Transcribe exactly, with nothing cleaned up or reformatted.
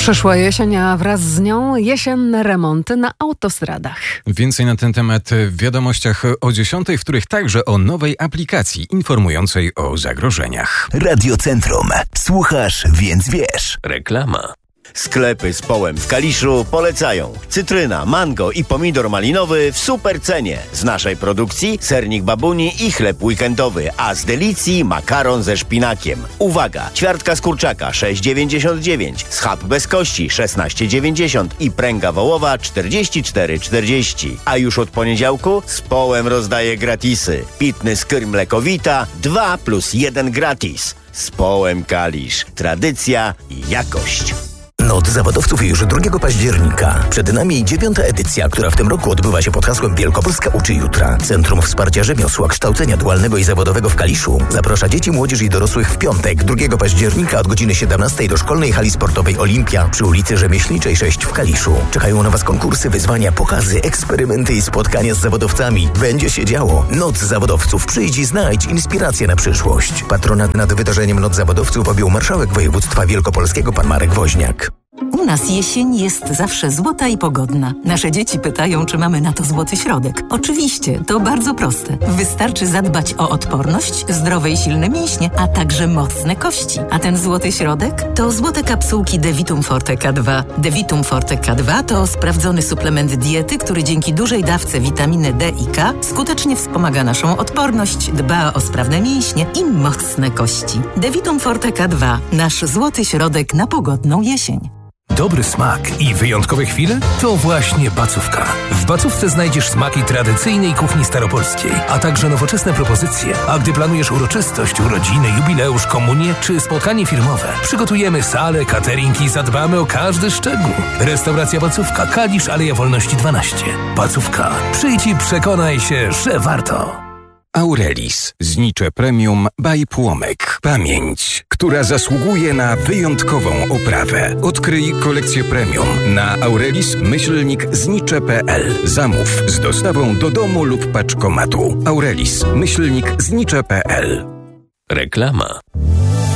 Przyszła jesień, a wraz z nią jesienne remonty na autostradach. Więcej na ten temat w wiadomościach o dziesiątej, w których także o nowej aplikacji informującej o zagrożeniach. Radiocentrum. Słuchasz, więc wiesz. Reklama. Sklepy z Połem w Kaliszu polecają cytryna, mango i pomidor malinowy w super cenie. Z naszej produkcji sernik babuni i chleb weekendowy, a z Delicji makaron ze szpinakiem. Uwaga! Ćwiartka z kurczaka sześć dziewięćdziesiąt dziewięć, schab bez kości szesnaście dziewięćdziesiąt i pręga wołowa czterdzieści cztery czterdzieści. A już od poniedziałku z Połem rozdaje gratisy. Pitny skyr mlekowita dwa plus jeden gratis. Z Połem Kalisz. Tradycja i jakość. Noc zawodowców już drugiego października. Przed nami dziewiąta edycja, która w tym roku odbywa się pod hasłem Wielkopolska uczy jutra. Centrum Wsparcia Rzemiosła, Kształcenia Dualnego i Zawodowego w Kaliszu zaprasza dzieci, młodzież i dorosłych w piątek, drugiego października od godziny siedemnastej do szkolnej hali sportowej Olimpia przy ulicy Rzemieślniczej sześć w Kaliszu. Czekają na Was konkursy, wyzwania, pokazy, eksperymenty i spotkania z zawodowcami. Będzie się działo. Noc zawodowców. Przyjdź i znajdź inspirację na przyszłość. Patronat nad wydarzeniem Noc zawodowców objął marszałek województwa wielkopolskiego pan Marek Woźniak. U nas jesień jest zawsze złota i pogodna. Nasze dzieci pytają, czy mamy na to złoty środek. Oczywiście, to bardzo proste. Wystarczy zadbać o odporność, zdrowe i silne mięśnie, a także mocne kości. A ten złoty środek to złote kapsułki Devitum Forte K dwa. Devitum Forte K dwa to sprawdzony suplement diety, który dzięki dużej dawce witaminy D i K skutecznie wspomaga naszą odporność, dba o sprawne mięśnie i mocne kości. Devitum Forte K dwa. Nasz złoty środek na pogodną jesień. Dobry smak i wyjątkowe chwile? To właśnie Bacówka. W Bacówce znajdziesz smaki tradycyjnej kuchni staropolskiej, a także nowoczesne propozycje. A gdy planujesz uroczystość, urodziny, jubileusz, komunię czy spotkanie firmowe, przygotujemy salę, catering i zadbamy o każdy szczegół. Restauracja Bacówka, Kalisz, Aleja Wolności dwanaście. Bacówka. Przyjdź i przekonaj się, że warto. Aurelis. Znicze Premium by Płomek. Pamięć, która zasługuje na wyjątkową oprawę. Odkryj kolekcję Premium na aurelis myślnik znicze kropka p l. Zamów z dostawą do domu lub paczkomatu. Aurelis myślnik znicze kropka p l. Reklama.